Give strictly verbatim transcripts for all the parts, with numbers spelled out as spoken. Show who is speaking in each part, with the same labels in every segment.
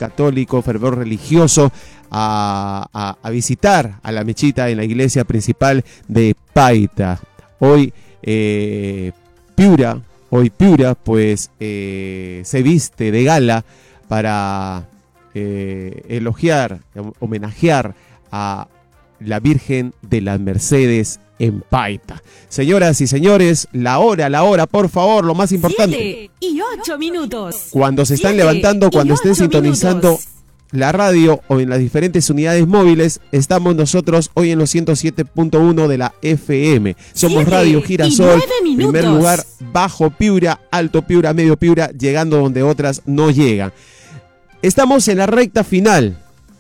Speaker 1: católico, fervor religioso, a, a, a visitar a la mechita en la iglesia principal de Paita. Hoy eh, Piura, hoy Piura, pues eh, se viste de gala para eh, elogiar, homenajear a la Virgen de las Mercedes en Paita. Señoras y señores, la hora, la hora, por favor, lo más importante.
Speaker 2: Siete y ocho minutos.
Speaker 1: Cuando se están levantando, cuando estén sintonizando minutos. La radio o en las diferentes unidades móviles, estamos nosotros hoy en los ciento siete punto uno de la F M. Somos Siete Radio Girasol, primer lugar, bajo Piura, alto Piura, medio Piura, llegando donde otras no llegan. Estamos en la recta final,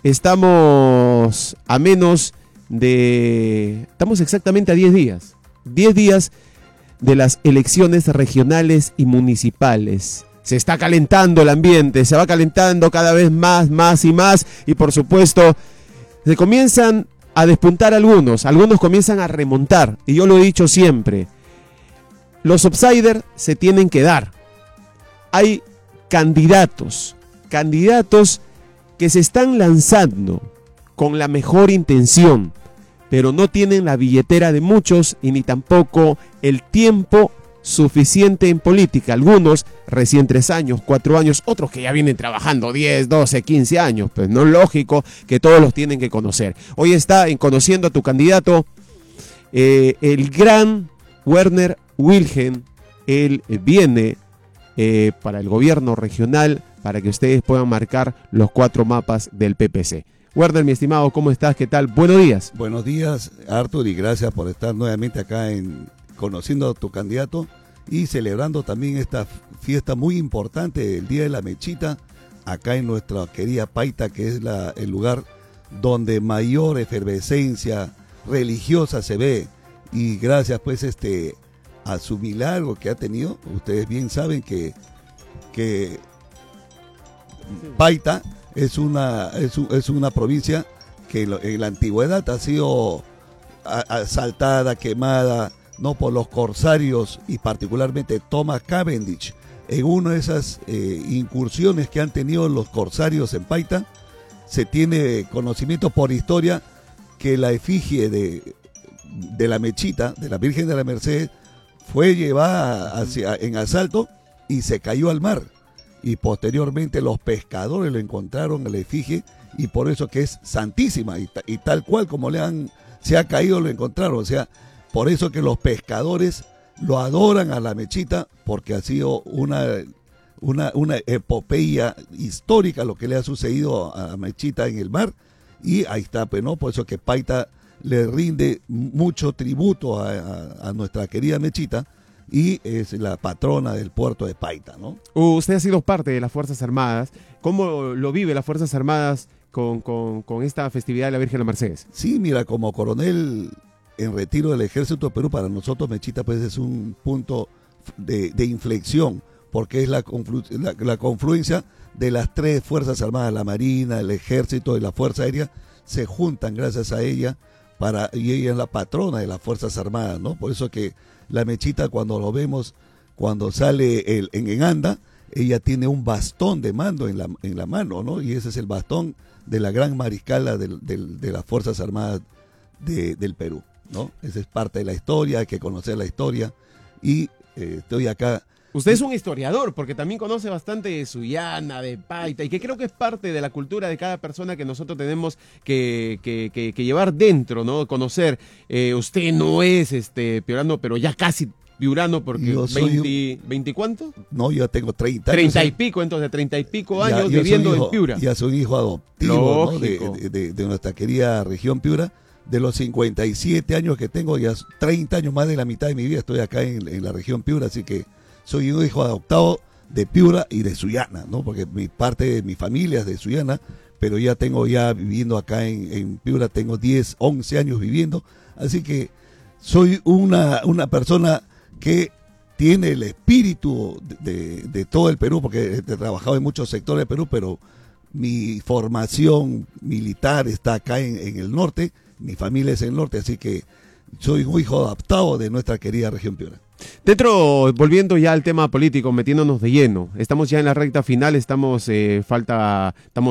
Speaker 1: estamos a menos de... Estamos exactamente a diez días, diez días de las elecciones regionales y municipales. Se está calentando el ambiente, se va calentando cada vez más, más y más, y por supuesto se comienzan a despuntar algunos, algunos comienzan a remontar, y yo lo he dicho siempre, los outsiders se tienen que dar. Hay candidatos, candidatos que se están lanzando con la mejor intención, pero no tienen la billetera de muchos y ni tampoco el tiempo suficiente en política. Algunos recién tres años, cuatro años, otros que ya vienen trabajando diez, doce, quince años. Pues no es lógico que todos los tienen que conocer. Hoy está en Conociendo a tu Candidato eh, el gran Werner Wilhelm. Él viene eh, para el gobierno regional para que ustedes puedan marcar los cuatro mapas del P P C. Werner, mi estimado, ¿cómo estás? ¿Qué tal? Buenos días.
Speaker 3: Buenos días, Arthur, y gracias por estar nuevamente acá en Conociendo a tu Candidato y celebrando también esta fiesta muy importante, el Día de la Mechita, acá en nuestra querida Paita, que es la, el lugar donde mayor efervescencia religiosa se ve, y gracias pues este a su milagro que ha tenido. Ustedes bien saben que, que Paita es una, es, es una provincia que en la antigüedad ha sido asaltada, quemada, no por los corsarios, y particularmente Thomas Cavendish. En una de esas eh, incursiones que han tenido los corsarios en Paita, se tiene conocimiento por historia que la efigie de, de la Mechita, de la Virgen de la Merced, fue llevada hacia, en asalto y se cayó al mar. Y posteriormente los pescadores lo encontraron en la efigie, y por eso que es santísima, y, y tal cual como le han, se ha caído lo encontraron. O sea, por eso que los pescadores lo adoran a la Mechita, porque ha sido una, una, una epopeya histórica lo que le ha sucedido a la Mechita en el mar, y ahí está, pues, ¿no? Por eso que Paita le rinde mucho tributo a, a, a nuestra querida Mechita, y es la patrona del puerto de Paita, ¿no?
Speaker 1: Usted ha sido parte de las Fuerzas Armadas. ¿Cómo lo vive las Fuerzas Armadas con, con, con esta festividad de la Virgen de la Mercedes?
Speaker 3: Sí, mira, como coronel en retiro del Ejército de Perú, para nosotros Mechita pues es un punto de, de inflexión, porque es la, conflu, la, la confluencia de las tres Fuerzas Armadas, la Marina, el Ejército y la Fuerza Aérea, se juntan gracias a ella, para, y ella es la patrona de las Fuerzas Armadas, ¿no? Por eso que la Mechita, cuando lo vemos, cuando sale el, en, en anda, ella tiene un bastón de mando en la, en la mano, ¿no? Y ese es el bastón de la gran mariscala del, del, de las Fuerzas Armadas de, del Perú, ¿no? Esa es parte de la historia, hay que conocer la historia, y eh, estoy acá.
Speaker 1: Usted es un historiador, porque también conoce bastante de Sullana, de Paita, y que creo que es parte de la cultura de cada persona que nosotros tenemos que, que, que, que llevar dentro, ¿no? Conocer. Eh, usted no es este piurano, pero ya casi piurano, porque veinte, un... ¿veinte cuánto?
Speaker 3: No, yo tengo treinta años.
Speaker 1: treinta y pico, entonces, treinta y pico años ya, viviendo
Speaker 3: hijo,
Speaker 1: en Piura.
Speaker 3: Ya soy hijo adoptivo, ¿no? de, de, de, de nuestra querida región Piura. De los cincuenta y siete años que tengo, ya treinta años, más de la mitad de mi vida estoy acá en, en la región Piura, así que soy un hijo adoptado de Piura y de Sullana, ¿no? Porque mi parte de mi familia es de Sullana, pero ya tengo ya viviendo acá en, en Piura, tengo diez, once años viviendo, así que soy una, una persona que tiene el espíritu de, de, de todo el Perú, porque he trabajado en muchos sectores del Perú, pero mi formación militar está acá en, en el norte, mi familia es en el norte, así que soy un hijo adaptado de nuestra querida región Piura.
Speaker 1: Dentro, volviendo ya al tema político, metiéndonos de lleno, estamos ya en la recta final, estamos, eh, falta, estamos